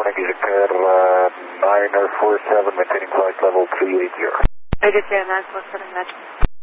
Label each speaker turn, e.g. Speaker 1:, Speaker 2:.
Speaker 1: Exit pad 947, maintaining flight level 380.
Speaker 2: Exit 947, match.